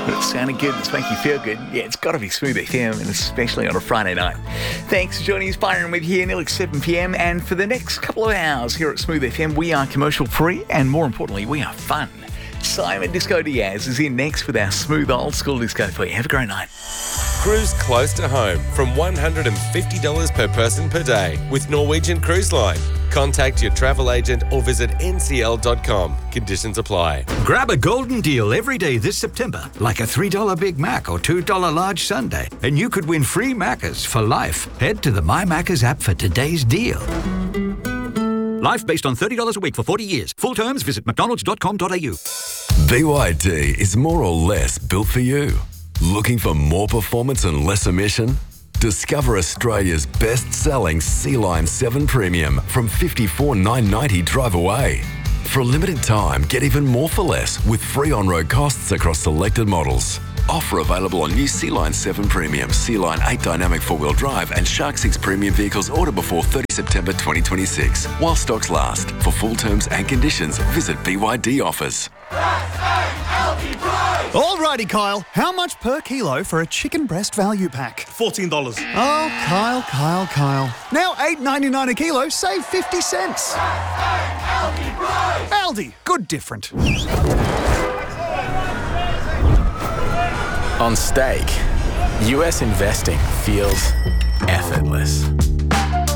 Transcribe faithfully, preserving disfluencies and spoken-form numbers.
It's sounding good, it's making you feel good. Yeah, it's got to be Smooth F M, and especially on a Friday night. Thanks for joining us, Byron, with here nearly seven p.m. And for the next couple of hours here at Smooth F M, we are commercial free, and more importantly, we are fun. Simon Disco Diaz is in next with our smooth old school disco for you. Have a great night. Cruise close to home from one hundred fifty dollars per person per day with Norwegian Cruise Line. Contact your travel agent or visit n c l dot com. Conditions apply. Grab a golden deal every day this September, like a three dollars Big Mac or two dollars large sundae, and you could win free Maccas for life. Head to the My Maccas app for today's deal. Life based on thirty dollars a week for forty years. Full terms, visit mcdonalds dot com dot a u. B Y D is more or less built for you. Looking for more performance and less emission? Discover Australia's best-selling Sea-Line seven Premium from fifty-four thousand nine hundred ninety drive away. For a limited time, get even more for less with free on-road costs across selected models. Offer available on new Sea-Line seven Premium, Sea-Line eight Dynamic four-wheel drive and Shark six Premium vehicles order before thirtieth September twenty twenty-six. While stocks last. For full terms and conditions, visit B Y D Offers. Alrighty, Kyle. How much per kilo for a chicken breast value pack? fourteen dollars. Oh, Kyle, Kyle, Kyle. Now eight dollars ninety-nine a kilo, save fifty cents. Aldi, good different. On steak, U S investing feels effortless.